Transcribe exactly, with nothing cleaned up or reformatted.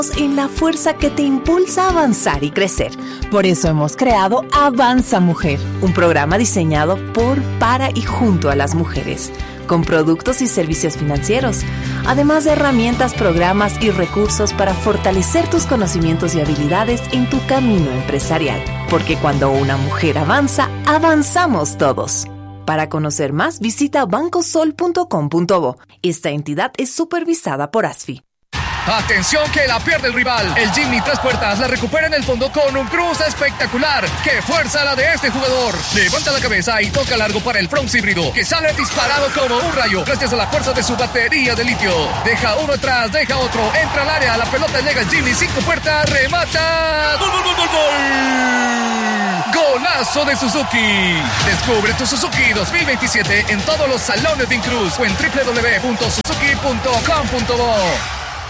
en la fuerza que te impulsa a avanzar y crecer. Por eso hemos creado Avanza Mujer, un programa diseñado por, para y junto a las mujeres, con productos y servicios financieros, además de herramientas, programas y recursos para fortalecer tus conocimientos y habilidades en tu camino empresarial. Porque cuando una mujer avanza, avanzamos todos. Para conocer más, visita banco sol punto com punto bo. Esta entidad es supervisada por A S F I. ¡Atención que la pierde el rival! El Jimny Tres Puertas la recupera en el fondo con un cruce espectacular. ¡Qué fuerza la de este jugador! Levanta la cabeza y toca largo para el Bronx híbrido, que sale disparado como un rayo gracias a la fuerza de su batería de litio. Deja uno atrás, deja otro, entra al área, la pelota llega al Jimny, cinco puertas, remata. ¡Gol, gol, gol, gol, gol! ¡Golazo de Suzuki! Descubre tu Suzuki dos mil veintisiete en todos los salones de Incruz o en doble u doble u doble u punto suzuki punto com punto bo.